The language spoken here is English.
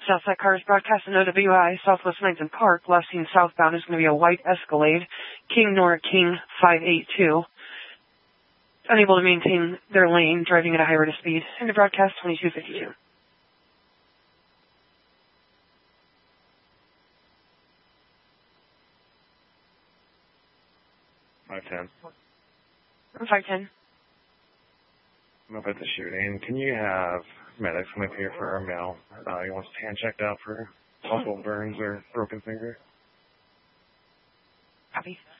Southside cars broadcasting OWI, Southwest Lansing Park. Last seen southbound is going to be a white Escalade, King Nora King 582. Unable to maintain their lane, driving at a high rate of speed. Into broadcast 2252. $510. 510. I'm up at the shooting. Can you have medics come up here for our male? He wants hand checked out for possible burns or broken finger. Copy.